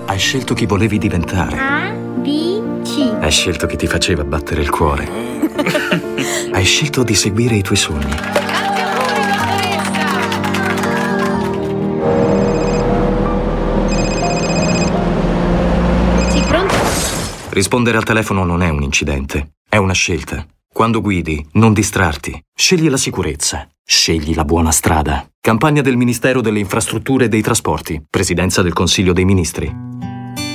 Hai scelto chi volevi diventare. A, B, C. Hai scelto chi ti faceva battere il cuore. Hai scelto di seguire i tuoi sogni. Sì, pronto? Rispondere al telefono non è un incidente, è una scelta. Quando guidi, non distrarti. Scegli la sicurezza. Scegli la buona strada. Campagna del Ministero delle Infrastrutture e dei Trasporti. Presidenza del Consiglio dei Ministri.